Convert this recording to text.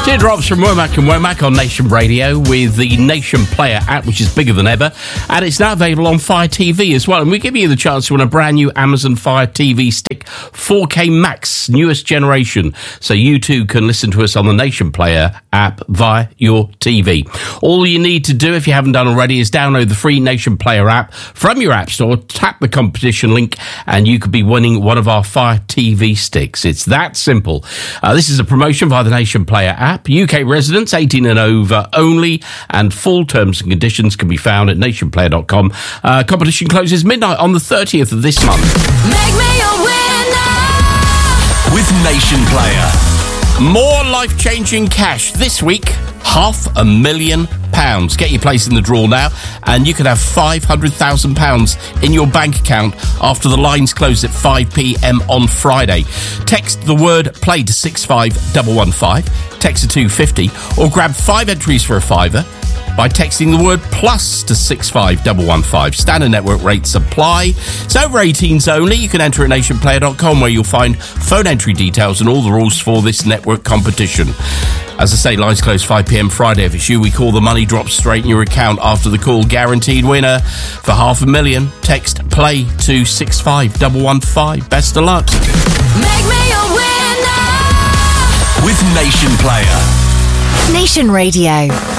Teardrops from Womack and Womack on Nation Radio with the Nation Player app, which is bigger than ever, and it's now available on Fire TV as well. And we give you the chance to win a brand new Amazon Fire TV Stick 4K Max, newest generation, so you too can listen to us on the Nation Player app via your TV. All you need to do, if you haven't done already, is download the free Nation Player app from your app store, tap the competition link, and you could be winning one of our Fire TV sticks. It's that simple. This is a promotion via the Nation Player app. UK residents 18 and over only, and full terms and conditions can be found at nationplayer.com. Competition closes midnight on the 30th of this month. Make me a winner with Nation Player. More life-changing cash this week. £500,000. Get your place in the draw now, and you could have £500,000 in your bank account after the lines close at 5 p.m. on Friday. Text the word play to 65115, text to 250, or grab 5 entries for a fiver by texting the word plus to 65115. Standard network rates apply. It's over 18s only. You can enter at nationplayer.com, where you'll find phone entry details and all the rules for this network competition. As I say, lines close 5 p.m. Friday. If it's you, we call the money drops straight in your account after the call. Guaranteed winner for £500,000. Text play to 65115. Best of luck. Make me a winner with Nation Player. Nation Radio.